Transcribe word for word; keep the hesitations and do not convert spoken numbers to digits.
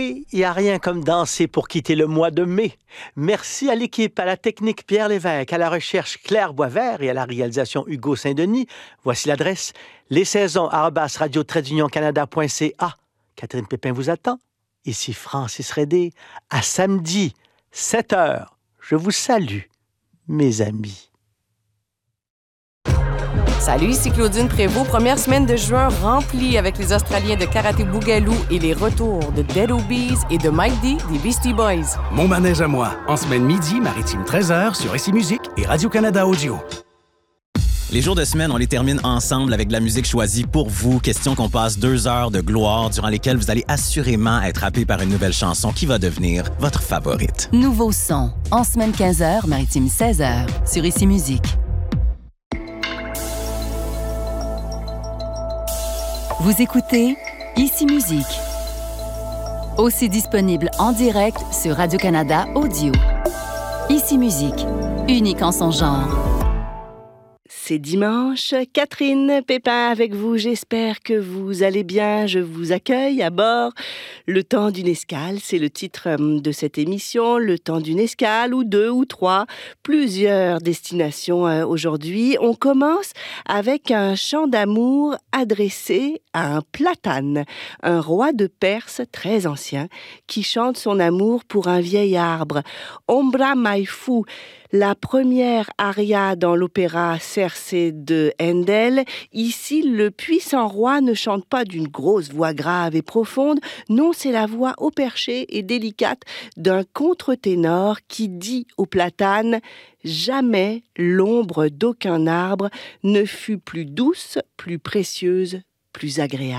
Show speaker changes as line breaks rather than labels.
Et il n'y a rien comme danser pour quitter le mois de mai. Merci à l'équipe, à la technique Pierre Lévesque, à la recherche Claire Boisvert et à la réalisation Hugo Saint-Denis. Voici l'adresse les saisons arobase radio trait union canada point c a. Catherine Pépin vous attend. Ici Francis Redé. À samedi, sept heures. Je vous salue, mes amis.
Salut, ici Claudine Prévost. Première semaine de juin remplie avec les Australiens de Karaté Bougalou et les retours de Dead Obies et de Mike D des Beastie Boys.
Mon manège à moi, en semaine midi, Maritime treize heures sur Ici Musique et Radio-Canada Audio.
Les jours de semaine, on les termine ensemble avec de la musique choisie pour vous. Question qu'on passe deux heures de gloire durant lesquelles vous allez assurément être happé par une nouvelle chanson qui va devenir votre favorite.
Nouveau son, en semaine quinze heures, Maritime seize heures sur Ici Musique. Vous écoutez Ici Musique. Aussi disponible en direct sur Radio-Canada Audio. Ici Musique, unique en son genre.
C'est dimanche, Catherine Pépin avec vous, j'espère que vous allez bien, je vous accueille à bord. Le temps d'une escale, c'est le titre de cette émission, le temps d'une escale ou deux ou trois, plusieurs destinations aujourd'hui. On commence avec un chant d'amour adressé à un platane, un roi de Perse très ancien qui chante son amour pour un vieil arbre. Ombra Maifu, la première aria dans l'opéra Circé de Handel. Ici, le puissant roi ne chante pas d'une grosse voix grave et profonde. Non, c'est la voix haut perchée et délicate d'un contre-ténor qui dit au platane « Jamais l'ombre d'aucun arbre ne fut plus douce, plus précieuse, plus agréable ».